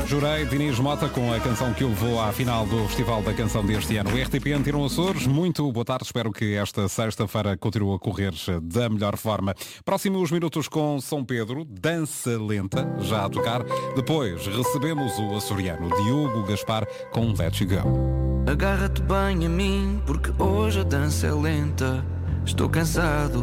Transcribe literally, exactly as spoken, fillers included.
Jurei, Dinis Mota, com a canção que o levou à final do Festival da Canção deste ano. O R T P Antena Açores, muito boa tarde. Espero que esta sexta-feira continue a correr da melhor forma. Próximos minutos com São Pedro, dança lenta, já a tocar. Depois recebemos o açoriano Diogo Gaspar com Let You Go. Agarra-te bem a mim, porque hoje a dança é lenta. Estou cansado